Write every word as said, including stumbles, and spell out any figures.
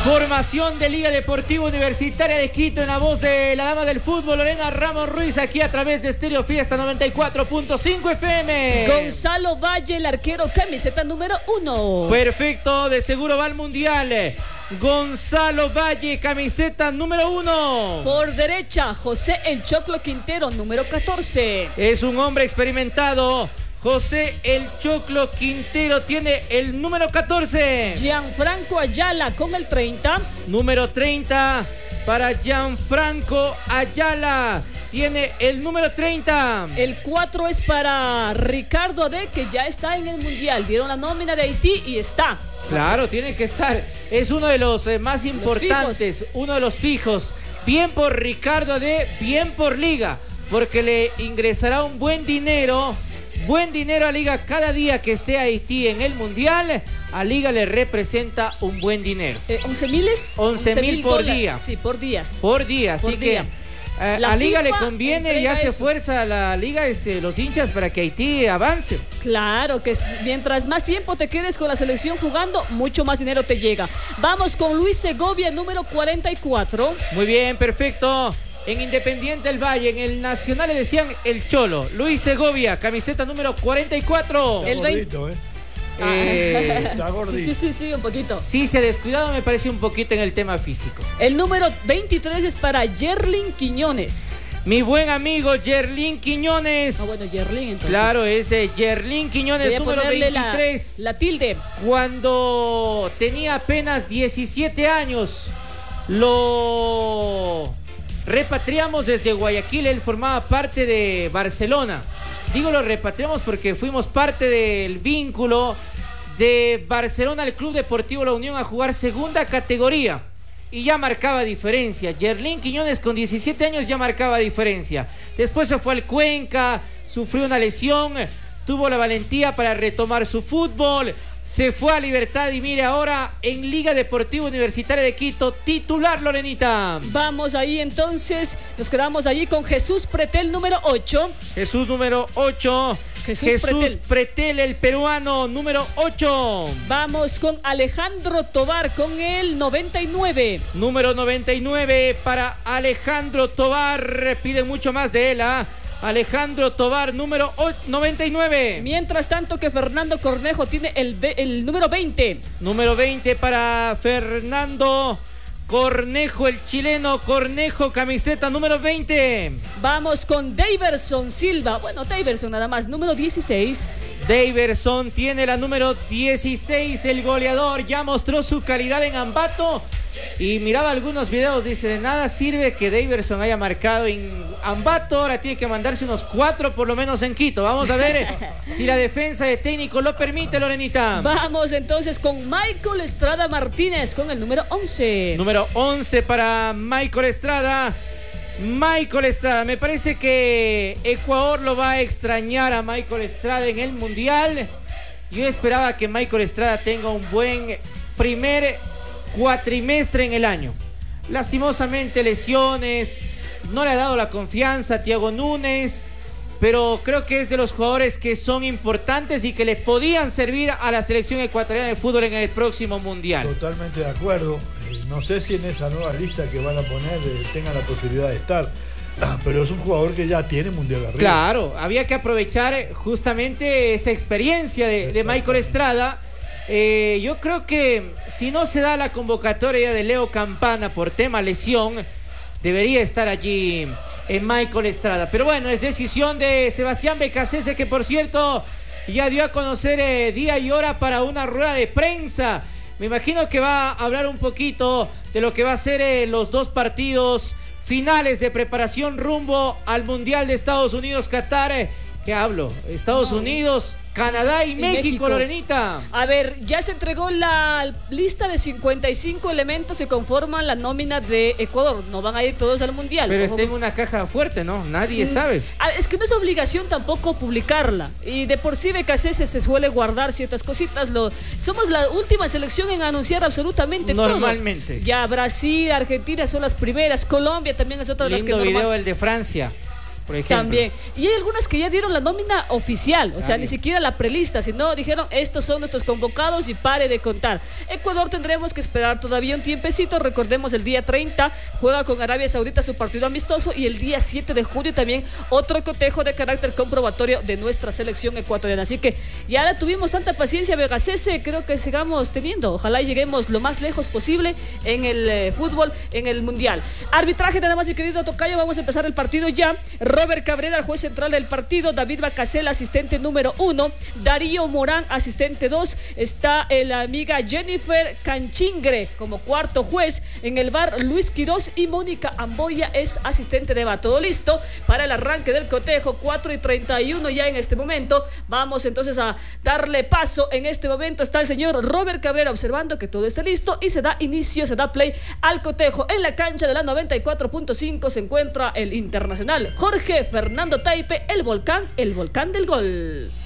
Formación de Liga Deportiva Universitaria de Quito en la voz de la dama del fútbol, Lorena Ramos Ruiz, aquí a través de Estéreo Fiesta noventa y cuatro punto cinco F M. Gonzalo Valle, el arquero, camiseta número uno. Perfecto, de seguro va al Mundial. Gonzalo Valle, camiseta número uno. Por derecha, José El Choclo Quintero, número catorce. Es un hombre experimentado. José El Choclo Quintero tiene el número catorce. Gianfranco Ayala con el treinta. Número treinta para Gianfranco Ayala. Tiene el número treinta. El cuatro es para Ricardo Ade, que ya está en el Mundial. Dieron la nómina de Haití y está. Claro, tiene que estar. Es uno de los eh, más importantes, uno de los fijos. Bien por Ricardo Ade, bien por Liga, porque le ingresará un buen dinero. Buen dinero a Liga cada día que esté Haití en el Mundial. A Liga le representa un buen dinero. Eh, ¿once miles? once mil por dólares. día. Sí, por días. Por día, por así día. que eh, a Liga le conviene y hace eso. fuerza a la Liga, es, eh, los hinchas, para que Haití avance. Claro, que mientras más tiempo te quedes con la selección jugando, mucho más dinero te llega. Vamos con Luis Segovia, número cuarenta y cuatro. Muy bien, perfecto. En Independiente del Valle, en el Nacional le decían el Cholo. Luis Segovia, camiseta número cuarenta y cuatro. Está el gordito, ¿eh? Eh, Está gordito. Sí, sí, sí, sí, un poquito. Sí, se ha descuidado, me parece, un poquito en el tema físico. El número veintitrés es para Yerlin Quiñones. Mi buen amigo Yerlin Quiñones. Ah, bueno, Yerlin entonces. Claro, ese Yerlin Quiñones, Voy a número veintitrés. La, la tilde. Cuando tenía apenas diecisiete años, lo repatriamos desde Guayaquil. Él formaba parte de Barcelona. Digo lo repatriamos porque fuimos parte del vínculo de Barcelona al Club Deportivo La Unión a jugar segunda categoría. Y ya marcaba diferencia. Yerlin Quiñones con diecisiete años ya marcaba diferencia. Después se fue al Cuenca, sufrió una lesión, tuvo la valentía para retomar su fútbol. Se fue a Libertad y mire ahora en Liga Deportiva Universitaria de Quito, titular, Lorenita. Vamos ahí entonces, nos quedamos allí con Jesús Pretel, número ocho. Jesús número ocho. Jesús, Jesús Pretel. Pretel, el peruano, número ocho. Vamos con Alejandro Tobar con el noventa y nueve. Número noventa y nueve para Alejandro Tobar. Pide mucho más de él, ¿ah? Alejandro Tobar, número noventa y nueve. Mientras tanto que Fernando Cornejo tiene el, el número veinte. Número veinte para Fernando Cornejo, el chileno. Cornejo, camiseta número veinte. Vamos con Daverson Silva. Bueno, Daverson nada más, número dieciséis. Daverson tiene la número dieciséis, el goleador. Ya mostró su calidad en Ambato. Y miraba algunos videos, dice, de nada sirve que Daverson haya marcado en Ambato, ahora tiene que mandarse unos cuatro por lo menos en Quito. Vamos a ver si la defensa de técnico lo permite, Lorenita. Vamos entonces con Michael Estrada Martínez con el número once. Número once para Michael Estrada. Michael Estrada, me parece que Ecuador lo va a extrañar a Michael Estrada en el Mundial. Yo esperaba que Michael Estrada tenga un buen primer cuatrimestre en el año. Lastimosamente lesiones, no le ha dado la confianza a Thiago Núñez, pero creo que es de los jugadores que son importantes y que le podían servir a la selección ecuatoriana de fútbol en el próximo Mundial. Totalmente de acuerdo. No sé si en esa nueva lista que van a poner eh, tengan la posibilidad de estar, pero es un jugador que ya tiene Mundial arriba. Claro, había que aprovechar justamente esa experiencia de, de Michael Estrada. Eh, yo creo que si no se da la convocatoria de Leo Campana por tema lesión, debería estar allí en Michael Estrada. Pero bueno, es decisión de Sebastián Becasese, que por cierto ya dio a conocer eh, día y hora para una rueda de prensa. Me imagino que va a hablar un poquito de lo que va a ser eh, los dos partidos finales de preparación rumbo al Mundial de Estados Unidos, Qatar. Eh, ¿Qué hablo? Estados no. Unidos, Canadá y, y México, México, Lorenita. A ver, ya se entregó la lista de cincuenta y cinco elementos que conforman la nómina de Ecuador. No van a ir todos al Mundial. Pero está en una caja fuerte, ¿no? Nadie mm. sabe. Es que no es obligación tampoco publicarla. Y de por sí Becasese se suele guardar ciertas cositas. Lo, somos la última selección en anunciar absolutamente Normalmente. todo. Normalmente. Ya Brasil, Argentina son las primeras. Colombia también es otra de las que... Lindo video el de Francia. por ejemplo. También. Y hay algunas que ya dieron la nómina oficial, o sea, Ay. ni siquiera la prelista, sino dijeron, estos son nuestros convocados y pare de contar. Ecuador tendremos que esperar todavía un tiempecito, recordemos el día treinta juega con Arabia Saudita su partido amistoso y el día siete de junio también otro cotejo de carácter comprobatorio de nuestra selección ecuatoriana. Así que ya la tuvimos tanta paciencia, Vegasese, creo que sigamos teniendo. Ojalá y lleguemos lo más lejos posible en el eh, fútbol, en el mundial. Arbitraje nada más, mi querido tocayo, vamos a empezar el partido ya. Robert Cabrera, el juez central del partido, David Bacasel, asistente número uno, Darío Morán, asistente dos, está la amiga Jennifer Canchingre como cuarto juez, en el bar Luis Quirós y Mónica Amboya es asistente de va. Todo listo para el arranque del cotejo, cuatro y treinta y uno ya en este momento. Vamos entonces a darle paso. En este momento está el señor Robert Cabrera observando que todo esté listo y se da inicio, se da play al cotejo. En la cancha de la noventa y cuatro punto cinco se encuentra el internacional Jorge Fernando Taipe, el volcán, el volcán del gol.